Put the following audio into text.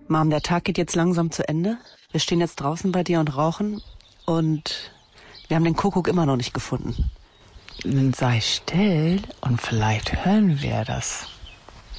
Mom, der Tag geht jetzt langsam zu Ende. Wir stehen jetzt draußen bei dir und rauchen. Und wir haben den Kuckuck immer noch nicht gefunden. Sei still und vielleicht hören wir das.